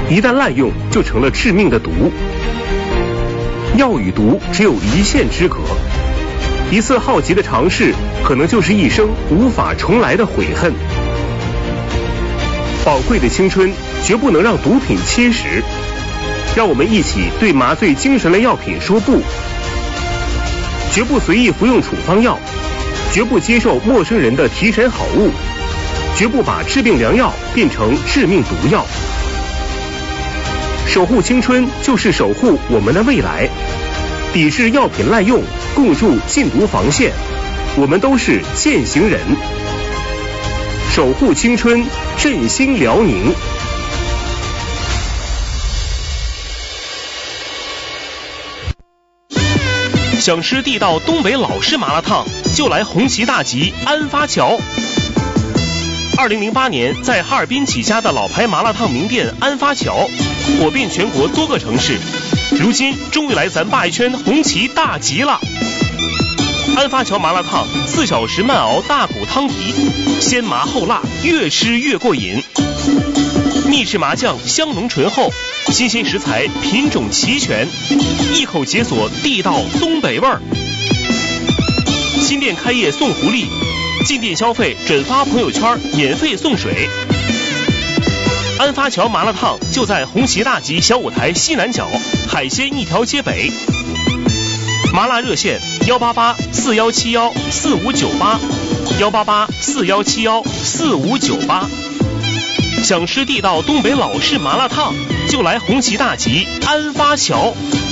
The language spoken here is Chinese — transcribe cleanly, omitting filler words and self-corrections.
一旦滥用就成了致命的毒。药与毒只有一线之隔，一次好奇的尝试可能就是一生无法重来的悔恨。宝贵的青春绝不能让毒品侵蚀，让我们一起对麻醉精神类药品说不，绝不随意服用处方药，绝不接受陌生人的提神好物，绝不把治病良药变成致命毒药。守护青春就是守护我们的未来，抵制药品滥用，共筑禁毒防线，我们都是践行人。守护青春，振兴辽宁。 想吃地道东北老式麻辣烫，就来红旗大集安发桥。2008年在哈尔滨起家的老牌麻辣烫名店安发桥，火遍全国多个城市，如今终于来咱鲅鱼圈红旗大集了。安发桥麻辣烫4小时慢熬大骨汤底，鲜麻后辣，越吃越过瘾。秘制麻酱香浓醇厚，新鲜食材品种齐全，一口解锁地道东北味儿。新店开业送福利，进店消费转发朋友圈免费送水。安发桥麻辣烫就在红旗大集小舞台西南角，海鲜一条街北。麻辣热线18841714598，18841714598。想吃地道东北老式麻辣烫，就来红旗大集安发桥。